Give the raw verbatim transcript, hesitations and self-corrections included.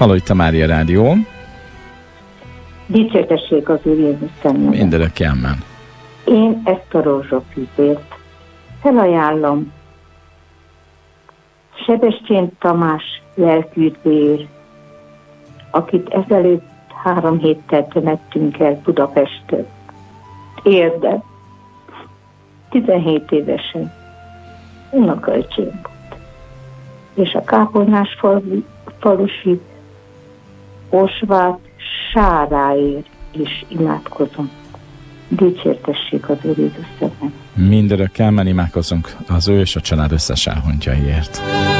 Halló, itt a Mária Rádió. Dicsértessék az Úr Jézus szemben. Mindörökké, amen. Én ezt a rózsafűzért felajánlom Sebestyén Tamás lelküdvér, akit ezelőtt három héttel temettünk el Budapestről. Érde. tizenhét évesen. Unokaöcsém volt. És a kápolnás falu, falusi Osvát Sáráért is imádkozom. Dicsértessék az Úr Jézus szemben. Mindörökké, amen, imádkozunk az ő és a család összes elhunytjaiért.